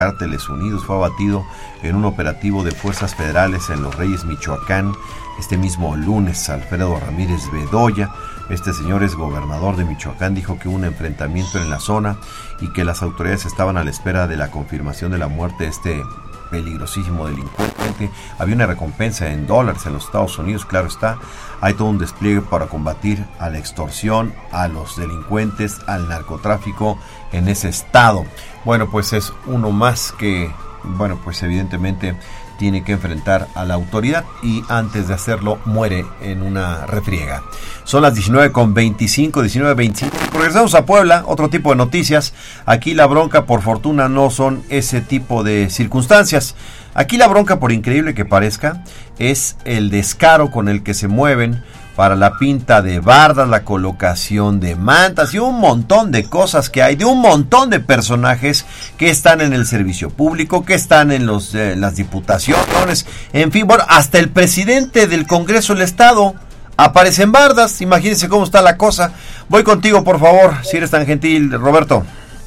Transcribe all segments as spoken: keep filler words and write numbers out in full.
Cárteles Unidos fue abatido en un operativo de fuerzas federales en Los Reyes, Michoacán, este mismo lunes. Alfredo Ramírez Bedoya, este señor es gobernador de Michoacán, dijo que hubo un enfrentamiento en la zona y que las autoridades estaban a la espera de la confirmación de la muerte de este peligrosísimo delincuente. Había una recompensa en dólares en los Estados Unidos, claro está. Hay todo un despliegue para combatir a la extorsión, a los delincuentes, al narcotráfico en ese estado. Bueno, pues es uno más que, bueno, pues evidentemente tiene que enfrentar a la autoridad y antes de hacerlo muere en una refriega. Son las diecinueve con veinticinco, diecinueve veinticinco. Regresamos a Puebla, otro tipo de noticias. Aquí la bronca, por fortuna, no son ese tipo de circunstancias. Aquí la bronca, por increíble que parezca, es el descaro con el que se mueven para la pinta de bardas, la colocación de mantas y un montón de cosas que hay, de un montón de personajes que están en el servicio público, que están en los eh, las diputaciones, en fin, bueno, hasta el presidente del Congreso del Estado aparece en bardas. Imagínense cómo está la cosa. Voy contigo, por favor, si eres tan gentil, Roberto.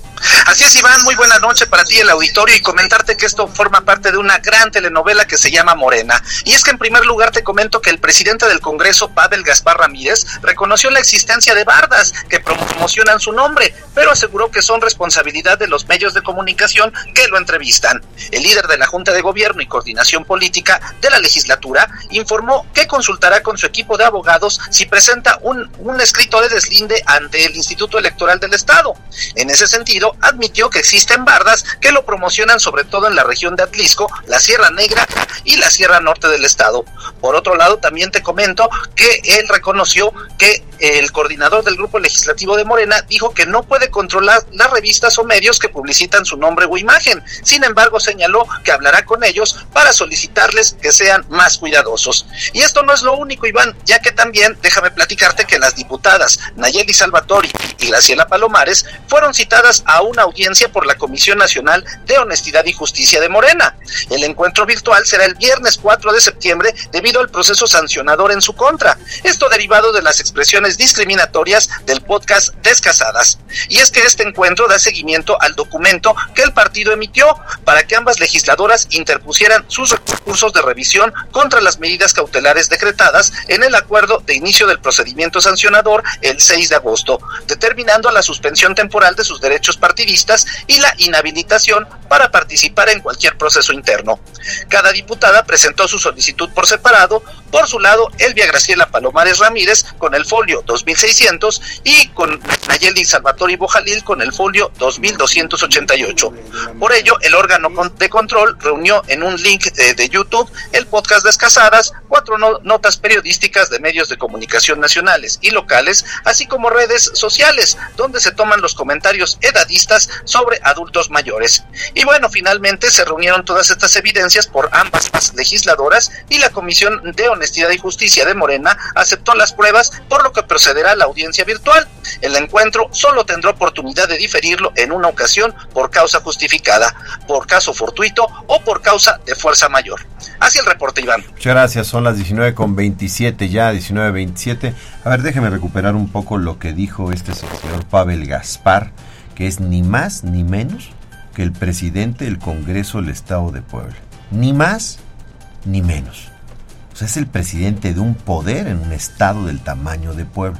Así es, Iván, muy buena noche para ti, el auditorio, y comentarte que esto forma parte de una gran telenovela que se llama Morena. Y es que en primer lugar te comento que el presidente del Congreso, Pavel Gaspar Ramírez, reconoció la existencia de bardas que promocionan su nombre, pero aseguró que son responsabilidad de los medios de comunicación que lo entrevistan. El líder de la Junta de Gobierno y Coordinación Política de la legislatura informó que consultará con su equipo de abogados si presenta un, un escrito de deslinde ante el Instituto Electoral del Estado. En ese sentido, admitió que existen bardas que lo promocionan sobre todo en la región de Atlisco, la Sierra Negra y la Sierra Norte del estado. Por otro lado, también te comento que él reconoció que el coordinador del grupo legislativo de Morena dijo que no puede controlar las revistas o medios que publicitan su nombre o imagen. Sin embargo, señaló que hablará con ellos para solicitarles que sean más cuidadosos. Y esto no es lo único, Iván, ya que también déjame platicarte que las diputadas Nayeli Salvatori y Graciela Palomares fueron citadas a una audiencia por la Comisión Nacional de Honestidad y Justicia de Morena. El encuentro virtual será el viernes cuatro de septiembre debido al proceso sancionador en su contra. Esto derivado de las expresiones discriminatorias del podcast Descasadas. Y es que este encuentro da seguimiento al documento que el partido emitió para que ambas legisladoras interpusieran sus recursos de revisión contra las medidas cautelares decretadas en el acuerdo de inicio del procedimiento sancionador el seis de agosto, determinando la suspensión temporal de sus derechos partidistas y la inhabilitación para participar en cualquier proceso interno. Cada diputada presentó su solicitud por separado. Por su lado, Elvia Graciela Palomares Ramírez con el folio dos mil seiscientos y con Nayeli Salvatori Bojalil con el folio dos mil doscientos ochenta y ocho. Por ello, el órgano de control reunió en un link de, de YouTube el podcast Descasadas, cuatro no, notas periodísticas de medios de comunicación nacionales y locales, así como redes sociales, donde se toman los comentarios edadistas sobre adultos mayores. Y bueno, finalmente se reunieron todas estas evidencias por ambas legisladoras y la Comisión de Honestidad y Justicia de Morena aceptó las pruebas, por lo que procederá la audiencia virtual. El encuentro solo tendrá oportunidad de diferirlo en una ocasión por causa justificada, por caso fortuito o por causa de fuerza mayor. Así el reporte, Iván. Muchas gracias, son las diecinueve con veintisiete ya, diecinueve veintisiete. A ver, déjeme recuperar un poco lo que dijo este señor Pavel Gaspar, que es ni más ni menos que el presidente del Congreso del Estado de Puebla. Ni más ni menos. O sea, es el presidente de un poder en un estado del tamaño de Puebla.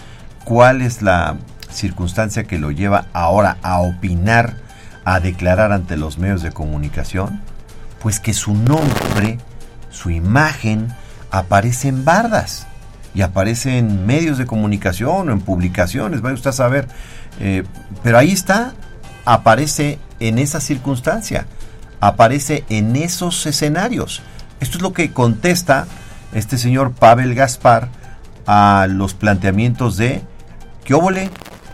¿Cuál es la circunstancia que lo lleva ahora a opinar, a declarar ante los medios de comunicación? Pues que su nombre, su imagen, aparece en bardas y aparece en medios de comunicación o en publicaciones, vaya usted a saber. Eh, pero ahí está, aparece en esa circunstancia, aparece en esos escenarios. Esto es lo que contesta este señor Pavel Gaspar a los planteamientos de ¿qué óvole?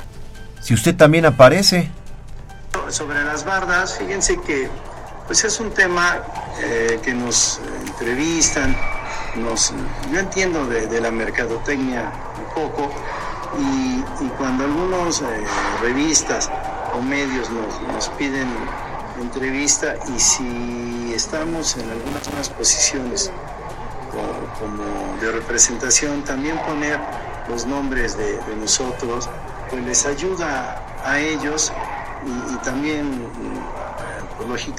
Si usted también aparece. Sobre las bardas, fíjense que pues es un tema eh, que nos entrevistan, nos, yo entiendo de, de la mercadotecnia un poco, y, y cuando algunos eh, revistas o medios nos, nos piden entrevista, y si estamos en algunas posiciones como, como de representación, también poner los nombres de, de nosotros, pues les ayuda a ellos y, y también pues,